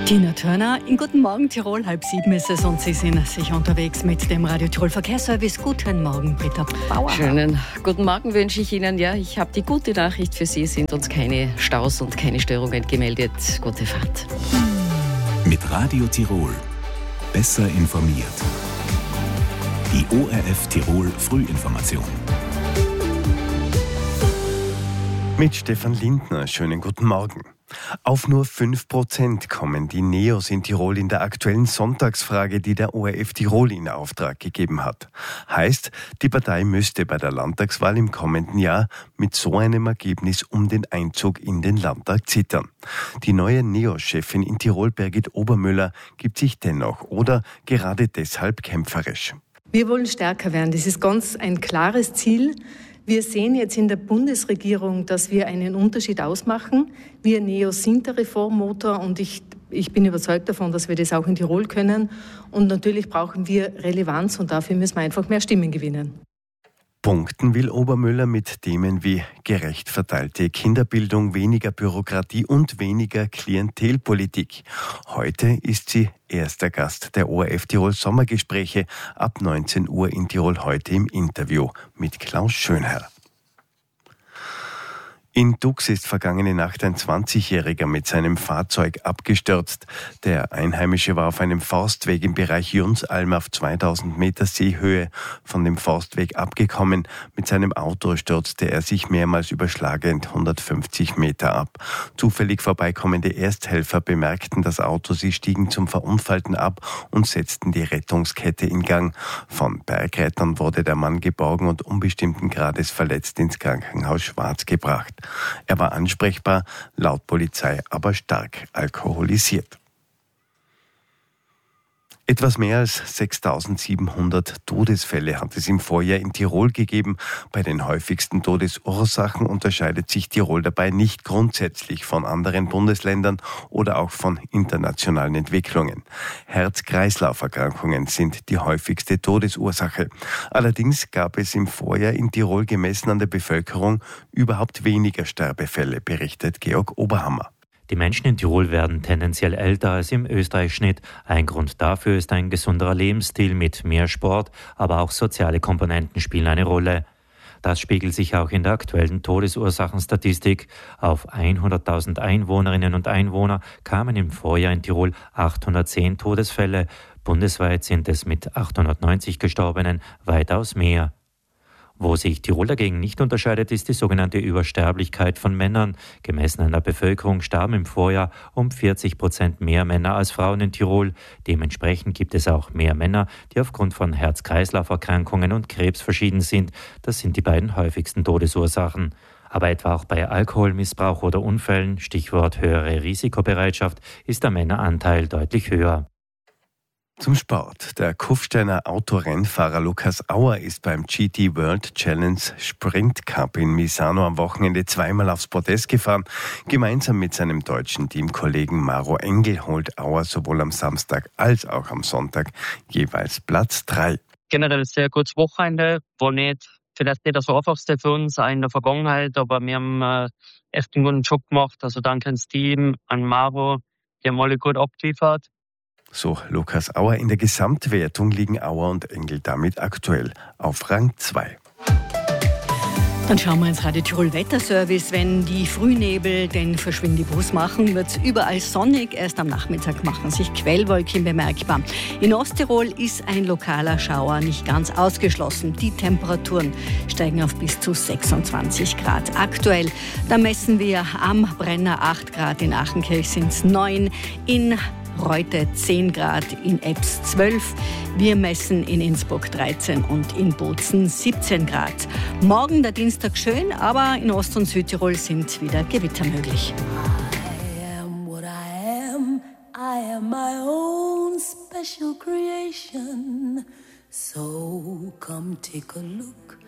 Tina Turner, in Guten Morgen Tirol, 6:30 ist es und Sie sind sicher unterwegs mit dem Radio Tirol Verkehrsservice. Guten Morgen, Britta Bauer. Schönen guten Morgen wünsche ich Ihnen. Ja, ich habe die gute Nachricht für Sie, sind uns keine Staus und keine Störungen gemeldet. Gute Fahrt. Mit Radio Tirol besser informiert. Die ORF Tirol Frühinformation. Mit Stefan Lindner, schönen guten Morgen. Auf nur 5% kommen die Neos in Tirol in der aktuellen Sonntagsfrage, die der ORF Tirol in Auftrag gegeben hat. Heißt, die Partei müsste bei der Landtagswahl im kommenden Jahr mit so einem Ergebnis um den Einzug in den Landtag zittern. Die neue Neo-Chefin in Tirol, Birgit Obermüller, gibt sich dennoch oder gerade deshalb kämpferisch. Wir wollen stärker werden. Das ist ganz ein klares Ziel. Wir sehen jetzt in der Bundesregierung, dass wir einen Unterschied ausmachen. Wir Neos sind der Reformmotor und ich bin überzeugt davon, dass wir das auch in Tirol können. Und natürlich brauchen wir Relevanz und dafür müssen wir einfach mehr Stimmen gewinnen. Punkten will Obermüller mit Themen wie gerecht verteilte Kinderbildung, weniger Bürokratie und weniger Klientelpolitik. Heute ist sie erster Gast der ORF Tirol Sommergespräche ab 19 Uhr in Tirol heute im Interview mit Klaus Schönherr. In Dux ist vergangene Nacht ein 20-Jähriger mit seinem Fahrzeug abgestürzt. Der Einheimische war auf einem Forstweg im Bereich Junsalm auf 2000 Meter Seehöhe von dem Forstweg abgekommen. Mit seinem Auto stürzte er sich mehrmals überschlagend 150 Meter ab. Zufällig vorbeikommende Ersthelfer bemerkten das Auto, sie stiegen zum Verunfallten ab und setzten die Rettungskette in Gang. Von Bergrettern wurde der Mann geborgen und unbestimmten Grades verletzt ins Krankenhaus Schwarz gebracht. Er war ansprechbar, laut Polizei aber stark alkoholisiert. Etwas mehr als 6.700 Todesfälle hat es im Vorjahr in Tirol gegeben. Bei den häufigsten Todesursachen unterscheidet sich Tirol dabei nicht grundsätzlich von anderen Bundesländern oder auch von internationalen Entwicklungen. Herz-Kreislauf-Erkrankungen sind die häufigste Todesursache. Allerdings gab es im Vorjahr in Tirol gemessen an der Bevölkerung überhaupt weniger Sterbefälle, berichtet Georg Oberhammer. Die Menschen in Tirol werden tendenziell älter als im Österreich-Schnitt. Ein Grund dafür ist ein gesunderer Lebensstil mit mehr Sport, aber auch soziale Komponenten spielen eine Rolle. Das spiegelt sich auch in der aktuellen Todesursachenstatistik. Auf 100.000 Einwohnerinnen und Einwohner kamen im Vorjahr in Tirol 810 Todesfälle. Bundesweit sind es mit 890 Gestorbenen weitaus mehr. Wo sich Tirol dagegen nicht unterscheidet, ist die sogenannte Übersterblichkeit von Männern. Gemessen an der Bevölkerung starben im Vorjahr um 40% mehr Männer als Frauen in Tirol. Dementsprechend gibt es auch mehr Männer, die aufgrund von Herz-Kreislauf-Erkrankungen und Krebs verschieden sind. Das sind die beiden häufigsten Todesursachen. Aber etwa auch bei Alkoholmissbrauch oder Unfällen, Stichwort höhere Risikobereitschaft, ist der Männeranteil deutlich höher. Zum Sport. Der Kufsteiner Autorennfahrer Lukas Auer ist beim GT World Challenge Sprint Cup in Misano am Wochenende zweimal aufs Podest gefahren. Gemeinsam mit seinem deutschen Teamkollegen Maro Engel holt Auer sowohl am Samstag als auch am Sonntag jeweils Platz 3. Generell ein sehr gutes Wochenende, war vielleicht nicht das einfachste für uns in der Vergangenheit, aber wir haben echt einen guten Job gemacht. Also danke ans Team, an Maro, die haben alle gut abgeliefert. So Lukas Auer. In der Gesamtwertung liegen Auer und Engel damit aktuell auf Rang 2. Dann schauen wir ins Radio Tirol Wetterservice. Wenn die Frühnebel den Verschwindibus machen, wird es überall sonnig. Erst am Nachmittag machen sich Quellwolken bemerkbar. In Osttirol ist ein lokaler Schauer nicht ganz ausgeschlossen. Die Temperaturen steigen auf bis zu 26 Grad. Aktuell, da messen wir am Brenner 8 Grad, in Achenkirch sind es 9, in Reute 10 Grad, in Ebbs 12. Wir messen in Innsbruck 13 und in Bozen 17 Grad. Morgen der Dienstag schön, aber in Ost- und Südtirol sind wieder Gewitter möglich. I am what I am. I am my own special creation. So come take a look